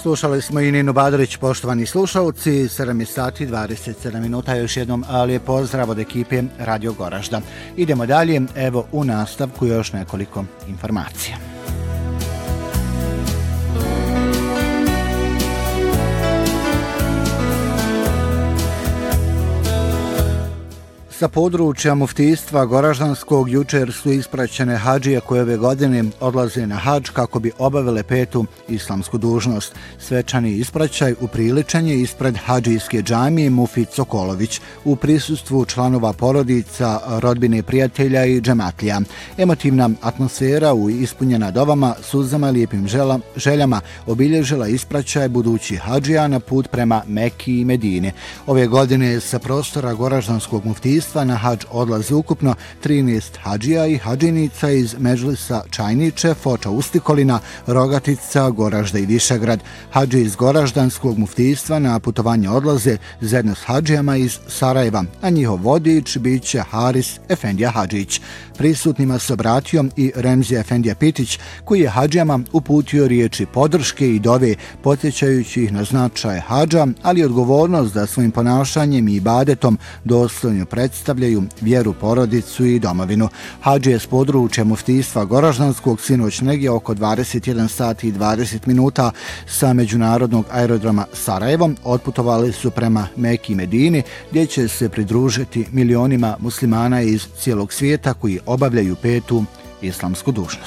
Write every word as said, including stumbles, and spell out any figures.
Slušali smo i Ninu Badrić, poštovani slušalci, sedam je sati dvadeset sedam minuta, još jednom lijep pozdrav od ekipe Radio Goražda. Idemo dalje, evo u nastavku još nekoliko informacija. Sa područja muftijstva Goraždanskog jučer su ispraćene hadžije koje ove godine odlaze na hadž kako bi obavile petu islamsku dužnost. Svečani ispraćaj upriličen je ispred hadžijske džamije Mufid Sokolović u prisustvu članova porodica, rodbine, prijatelja i džematlija. Emotivna atmosfera u ispunjena dovama, suzama, lijepim žela, željama obilježila ispraćaj budućih hadžija na put prema Meki i Medine. Ove godine sa prostora Goraždanskog muftijstva na hadž odlazi ukupno trinaest hadžija i hadžinica iz Medžlisa Čajniče, Foča Ustikolina, Rogatica, Goražda i Višegrad. Hadži iz Goraždanskog muftijstva na putovanje odlaze zajedno s hadžijama iz Sarajeva, a njihov vodič biće Haris Efendija Hadžić. Prisutnima se obratio i Remzija Efendija Pitić, koji je hadžijama uputio riječi podrške i dove, podsjećajući ih na značaj hadža, ali i odgovornost da svojim ponašanjem i ibadetom dostojno predstavljaju vjeru, porodicu i domovinu. Hadžije s područja muftijstva Goraždanskog sinoć negdje oko dvadeset jedan sati i dvadeset minuta sa međunarodnog aerodroma Sarajevom otputovali su prema Meki i Medini, gdje će se pridružiti milionima muslimana iz cijelog svijeta koji obavljaju petu islamsku dužnost.